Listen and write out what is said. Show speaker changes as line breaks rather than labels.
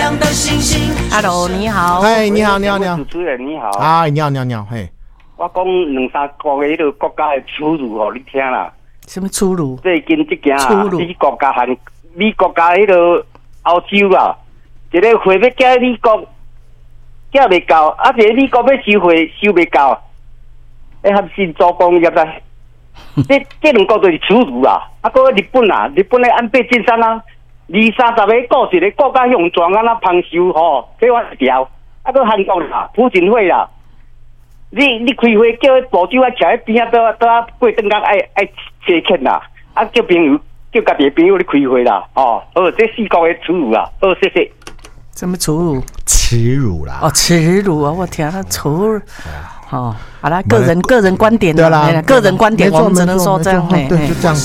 亮的星星。
Hello， 你好。
哎，你好，你好，你好。
主持人你好。
哎，你好，你好，你好。嘿，
我讲两三个月迄个国家的耻辱哦，你听啦。
什么出入？
最近这件啊，
美
国家和美国家迄个欧洲啊，一个会要寄美国，寄未到，啊，一个美国要收回收未到，合新做工业啦。这两个就是耻辱啦。啊，搁日本啊，日本的安倍晋三啊，20-30个个一个国家用状啊，那旁收吼，这我一条。啊，搁韩国啦，朴槿惠啦。你开会叫部长啊，徛喺边啊，都过顿间爱接客啦，啊叫朋友叫家己的朋友咧开会啦，哦，这四国的耻辱啦，谢谢。
什么耻辱？
耻辱啦！
哦，耻辱啊！我天啊，耻辱！好啦，个人观点，
对啦，
个人观点，我们只能说这样，
对，就这样。